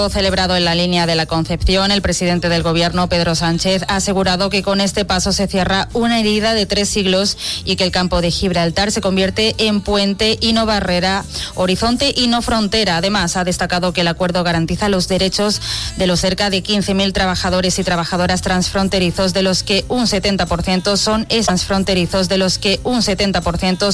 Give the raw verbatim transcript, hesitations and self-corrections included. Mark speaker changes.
Speaker 1: Celebrado en la línea de la Concepción, el presidente del Gobierno, Pedro Sánchez, ha asegurado que con este paso se cierra una herida de tres siglos y que el campo de Gibraltar se convierte en puente y no barrera, horizonte y no frontera. Además, ha destacado que el acuerdo garantiza los derechos de los cerca de quince mil trabajadores y trabajadoras transfronterizos, de los que un setenta por ciento son transfronterizos, de los que un setenta por ciento